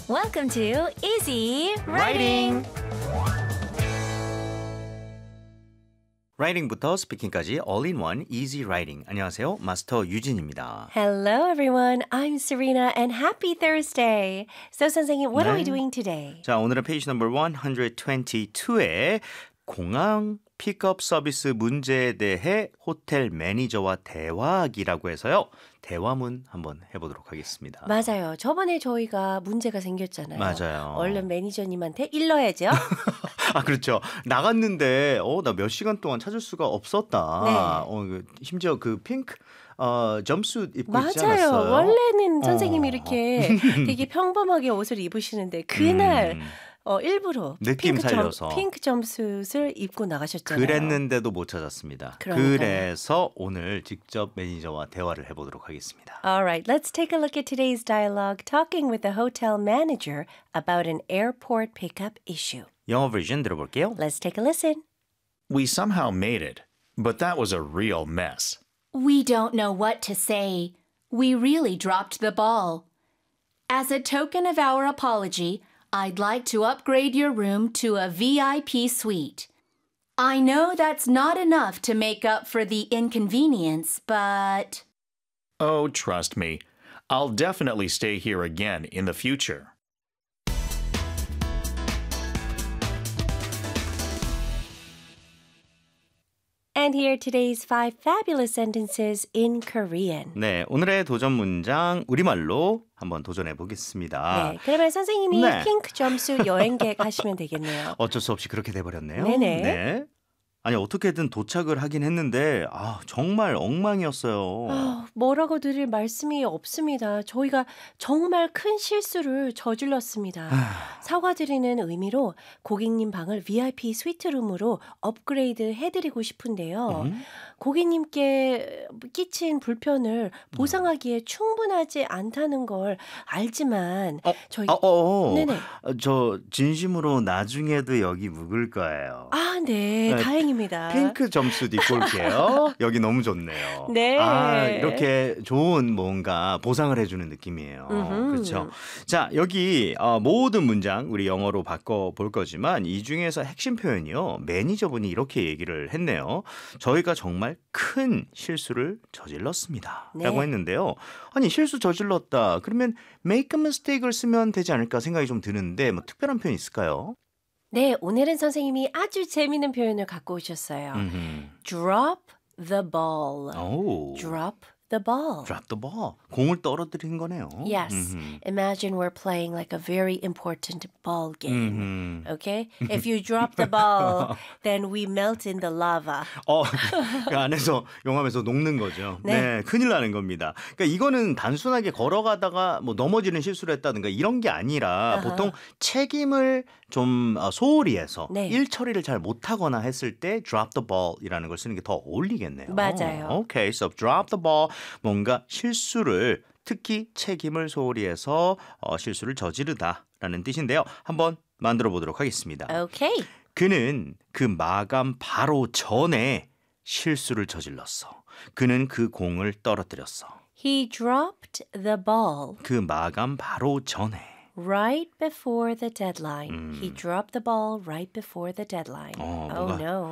Welcome to Easy Writing. 라이팅부터 스피킹까지 all-in-one easy writing. 안녕하세요. 마스터 유진입니다. Hello, everyone. I'm Serena, and happy Thursday. So, 선생님, what are we 네. doing today? 자, 오늘은 페이지 넘버 122에 공항 픽업 서비스 문제에 대해 호텔 매니저와 대화하기라고 해서요. 대화문 한번 해보도록 하겠습니다. 맞아요. 저번에 저희가 문제가 생겼잖아요. 맞아요. 얼른 매니저님한테 일러야죠. 아, 그렇죠. 나갔는데 나 몇 시간 동안 찾을 수가 없었다. 네. 심지어 그 핑크 점수옷 입고 있지 맞아요. 않았어요? 원래는 선생님이 이렇게 되게 평범하게 옷을 입으시는데 그날 일부러 느낌 살려서. 핑크 점수를 입고 나가셨잖아요. 그랬는데도 못 찾았습니다. 그러니까요. 그래서 오늘 직접 매니저와 대화를 해보도록 하겠습니다. All right, let's take a look at today's dialogue talking with the hotel manager about an airport pickup issue. 영어 버전 들어볼게요. Let's take a listen. We somehow made it, but that was a real mess. We don't know what to say. We really dropped the ball. As a token of our apology, I'd like to upgrade your room to a VIP suite. I know that's not enough to make up for the inconvenience, but... Oh, trust me. I'll definitely stay here again in the future. And here are today's 5 fabulous sentences in Korean. 네, 오늘의 도전 문장 우리말로 한번 도전해 보겠습니다. 네, 그러면 선생님이 네. 핑크 점수 여행객 하시면 되겠네요. 어쩔 수 없이 그렇게 돼버렸네요. 네네. 네. 아니 어떻게든 도착을 하긴 했는데 정말 엉망이었어요. 뭐라고 드릴 말씀이 없습니다. 저희가 정말 큰 실수를 저질렀습니다. 사과드리는 의미로 고객님 방을 VIP 스위트룸으로 업그레이드 해드리고 싶은데요. 고객님께 끼친 불편을 보상하기에 충분하지 않다는 걸 알지만 저희 네네. 저 진심으로 나중에도 여기 묵을 거예요. 네, 네, 다행입니다. 핑크 점수 입고 올게요. 여기 너무 좋네요. 네. 이렇게 좋은 뭔가 보상을 해주는 느낌이에요. 그렇죠. 자, 여기 모든 문장 우리 영어로 바꿔볼 거지만 이 중에서 핵심 표현이요. 매니저분이 이렇게 얘기를 했네요. 저희가 정말 큰 실수를 저질렀습니다. 네. 라고 했는데요. 아니 실수 저질렀다. 그러면 make a mistake을 쓰면 되지 않을까 생각이 좀 드는데 뭐 특별한 표현 있을까요? 네, 오늘은 선생님이 아주 재미있는 표현을 갖고 오셨어요. Drop the ball. 오. Drop the ball. Drop the ball. 공을 떨어뜨린 거네요. Yes. Imagine we're playing like a very important ball game. Okay? If you drop the ball, then we melt in the lava. 그 안에서 용암에서 녹는 거죠. 네. 네, 큰일 나는 겁니다. 그러니까 이거는 단순하게 걸어가다가 뭐 넘어지는 실수를 했다든가 이런 게 아니라 보통 책임을 좀 소홀히 해서 네. 일 처리를 잘 못하거나 했을 때 drop the ball이라는 걸 쓰는 게 더 어울리겠네요. 맞아요. Okay, so drop the ball. 뭔가 실수를 특히 책임을 소홀히 해서 실수를 저지르다라는 뜻인데요. 한번 만들어 보도록 하겠습니다. Okay. 그는 그 마감 바로 전에 실수를 저질렀어. 그는 그 공을 떨어뜨렸어. He dropped the ball 그 마감 바로 전에. right before the deadline. He dropped the ball right before the deadline. Oh 뭔가 no.